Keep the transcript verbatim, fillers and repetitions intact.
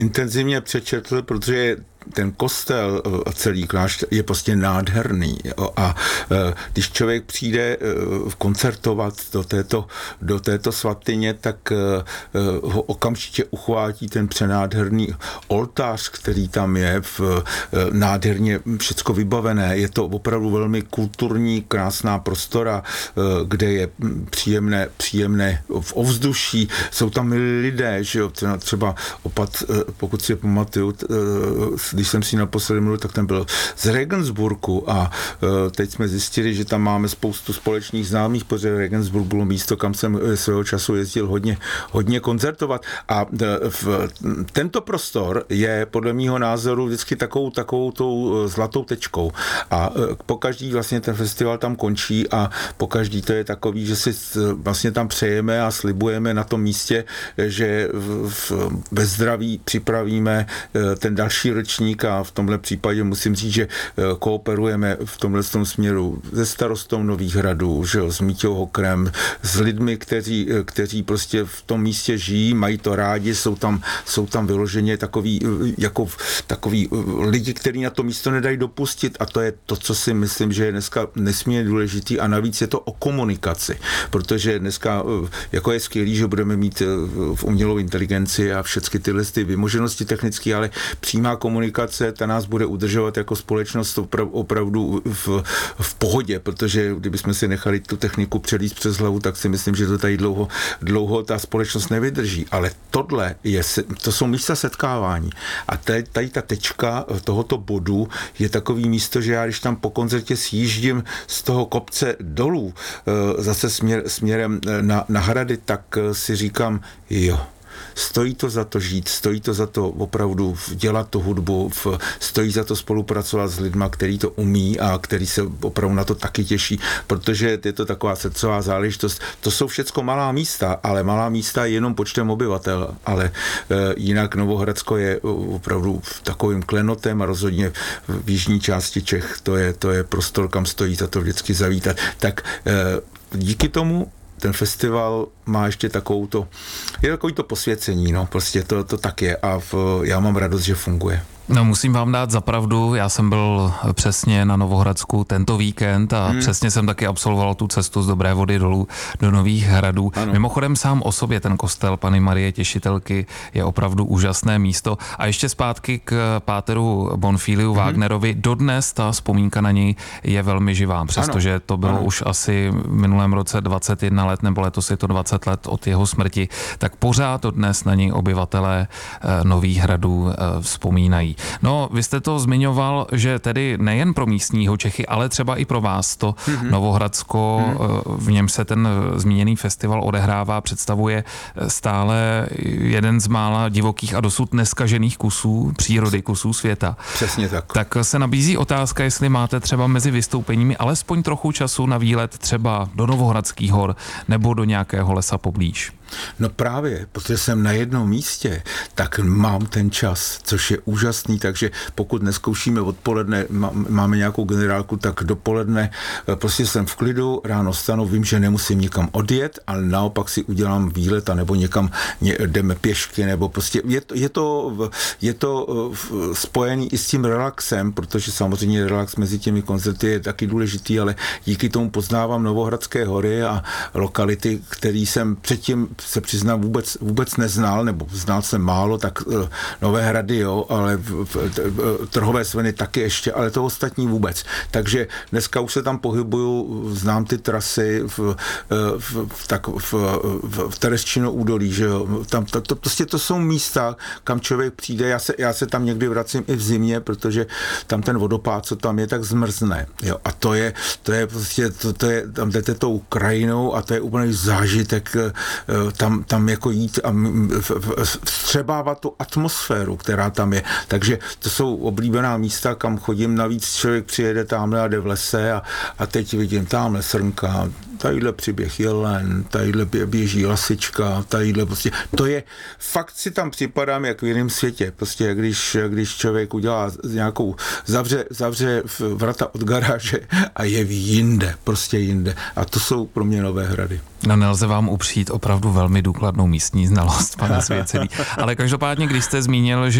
intenzivně přečetl, protože ten kostel a celý klášter je prostě nádherný. Jo? A když člověk přijde koncertovat do této, do této svatyně, tak ho okamžitě uchvátí ten přenádherný oltář, který tam je, v, nádherně všecko vybavené. Je to opravdu velmi kulturní, krásná prostora, kde je příjemné, příjemné v ovzduší. Jsou tam milí lidé, že jo? Třeba opat, pokud si pamatuju, když jsem si naposledy mluvil, tak ten byl z Regensburgu a teď jsme zjistili, že tam máme spoustu společných známých, protože Regensburg bylo místo, kam jsem svého času jezdil hodně, hodně koncertovat a v, tento prostor je podle mýho názoru vždycky takovou, takovou tou zlatou tečkou a pokaždý vlastně ten festival tam končí a pokaždý to je takový, že si vlastně tam přejeme a slibujeme na tom místě, že v, v, ve zdraví připravíme ten další ročník a v tomhle případě musím říct, že kooperujeme v tomhle směru se starostou Nových Hradů, že jo, s Míťou Hokrem, s lidmi, kteří, kteří prostě v tom místě žijí, mají to rádi, jsou tam, jsou tam vyloženě takový, jako takový lidi, kteří na to místo nedají dopustit a to je to, co si myslím, že je dneska nesmírně důležitý a navíc je to o komunikaci, protože dneska jako je skvělý, že budeme mít v umělou inteligenci a všechny tyhle ty vymoženosti technické, ale přímá komunikace, ta nás bude udržovat jako společnost opravdu v, v pohodě, protože kdybychom si nechali tu techniku přelíst přes hlavu, tak si myslím, že to tady dlouho, dlouho ta společnost nevydrží. Ale tohle je, to jsou místa setkávání. A tady, tady ta tečka tohoto bodu je takový místo, že já když tam po koncertě sjíždím z toho kopce dolů, zase směr, směrem na, na Hrady, tak si říkám, jo, stojí to za to žít, stojí to za to opravdu dělat tu hudbu, stojí za to spolupracovat s lidma, který to umí a který se opravdu na to taky těší, protože je to taková srdcová záležitost. To jsou všecko malá místa, ale malá místa jenom počtem obyvatel, ale e, jinak Novohradsko je opravdu takovým klenotem a rozhodně v jižní části Čech to je, to je prostor, kam stojí za to vždycky zavítat. Tak e, díky tomu ten festival má ještě takovou to, je takový to posvěcení, no, prostě to, to tak je a v, já mám radost, že funguje. No, musím vám dát za pravdu, já jsem byl přesně na Novohradsku tento víkend a hmm. přesně jsem taky absolvoval tu cestu z Dobré Vody dolů do Nových Hradů. Ano. Mimochodem sám o sobě ten kostel Panny Marie Těšitelky je opravdu úžasné místo. A ještě zpátky k páteru Bonfiliu hmm. Wagnerovi. Dodnes ta vzpomínka na něj je velmi živá, přestože to bylo ano. už asi v minulém roce dvacet jedna let, nebo letos je to dvacet let od jeho smrti, tak pořád dodnes na něj obyvatelé Nových Hradů vzpomínají. No, vy jste to zmiňoval, že tedy nejen pro místního Čechy, ale třeba i pro vás to mm-hmm. Novohradsko, mm-hmm. v něm se ten zmíněný festival odehrává, představuje stále jeden z mála divokých a dosud neskažených kusů přírody, kusů světa. Přesně tak. Tak se nabízí otázka, jestli máte třeba mezi vystoupeními alespoň trochu času na výlet třeba do Novohradských hor nebo do nějakého lesa poblíž. No právě, protože jsem na jednom místě, tak mám ten čas, což je úžasný, takže pokud neskoušíme odpoledne, máme nějakou generálku, tak dopoledne prostě jsem v klidu, ráno stanu, vím, že nemusím nikam odjet, ale naopak si udělám výlet a nebo někam jdeme pěšky, nebo prostě je to, je to, je to spojený i s tím relaxem, protože samozřejmě relax mezi těmi koncerty je taky důležitý, ale díky tomu poznávám Novohradské hory a lokality, které jsem předtím se přiznám vůbec, vůbec neznal, nebo znal jsem málo, tak uh, Nové Hrady, jo, ale v, v, v, Trhové Sveny taky ještě, ale to ostatní vůbec. Takže dneska už se tam pohybuju, znám ty trasy v, v, v, tak, v, v, v Tereščino údolí, že jo. Tam, to, to, prostě to jsou místa, kam člověk přijde. Já se, já se tam někdy vracím i v zimě, protože tam ten vodopád, co tam je, tak zmrzne. Jo. A to je, to je prostě, to, to je, tam jdete tou krajinou a to je úplně zážitek tam, tam jako jít a vstřebávat tu atmosféru, která tam je. Takže to jsou oblíbená místa, kam chodím. Navíc člověk přijede tamhle a jde v lese a, a teď vidím tamhle srnka, tadyhle přiběh jelen, tadyhle běží lasička, tadyhle prostě, to je, fakt si tam připadám jak v jiném světě, prostě když, když člověk udělá nějakou, zavře, zavře vrata od garáže a je v jinde, prostě jinde. A to jsou pro mě Nové Hrady. No nelze vám upřít opravdu velmi důkladnou místní znalost, pane Svěcelý. Ale každopádně, když jste zmínil, že